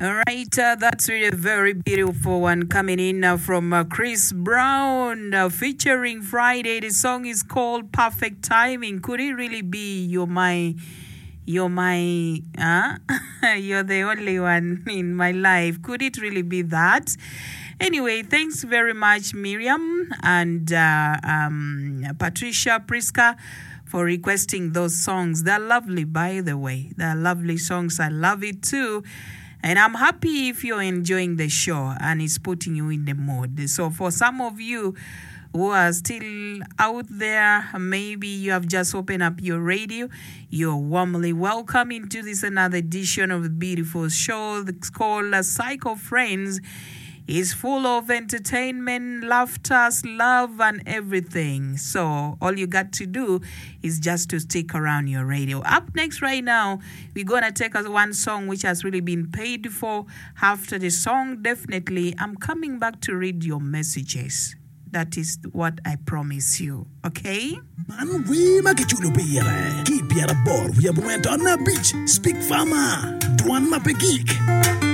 All right, that's really a very beautiful one coming in from Chris Brown featuring Friday. The song is called Perfect Timing. Could it really be you're you're the only one in my life? Could it really be that? Anyway, thanks very much, Miriam and Patricia Priska, for requesting those songs. They're lovely, by the way. They're lovely songs. I love it too. And I'm happy if you're enjoying the show and it's putting you in the mood. So for some of you who are still out there, maybe you have just opened up your radio, you're warmly welcome into this another edition of the beautiful show that's called Psycho Friends. It's full of entertainment, laughter, love, and everything. So all you got to do is just to stick around your radio. Up next right now, we're going to take us one song which has really been paid for. After the song, definitely, I'm coming back to read your messages. That is what I promise you. Okay? Man, we make it you be keep your board. We have went on a beach. Speak farmer. Duan mapegik.